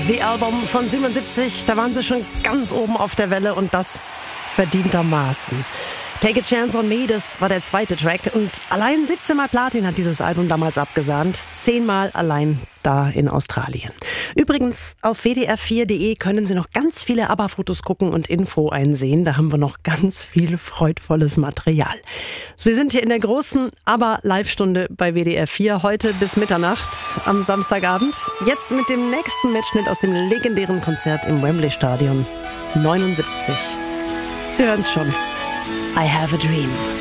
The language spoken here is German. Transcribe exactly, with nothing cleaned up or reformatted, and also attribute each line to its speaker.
Speaker 1: The Album von siebenundsiebzig, da waren sie schon ganz oben auf der Welle und das verdientermaßen. Take a Chance on Me, das war der zweite Track und allein siebzehn Mal Platin hat dieses Album damals abgesahnt, zehn Mal allein da in Australien. Übrigens, auf w d r vier punkt d e können Sie noch ganz viele ABBA-Fotos gucken und Info einsehen. Da haben wir noch ganz viel freudvolles Material. Wir sind hier in der großen ABBA-Live-Stunde bei W D R vier, heute bis Mitternacht am Samstagabend. Jetzt mit dem nächsten Mitschnitt aus dem legendären Konzert im Wembley-Stadion neunundsiebzig. Sie hören es schon. I have a dream.